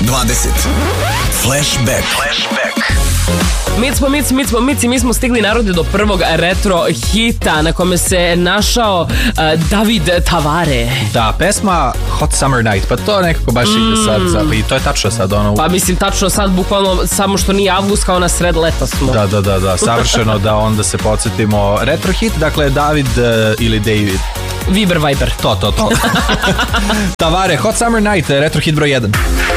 Flashback. Mi smo stigli, narode, do prvog retro hita na kome se našao David Tavare. Da, pesma Hot Summer Night, pa to nekako baš ide sad, i to je tačno sad ono... Pa mislim, tačno sad, bukvalno, samo što nije avgust, kao na sred leta smo. Da, savršeno, da onda se podsjetimo. Retro hit, dakle, David ili David. Viber. To. Tavare, Hot Summer Night, retro hit broj 1.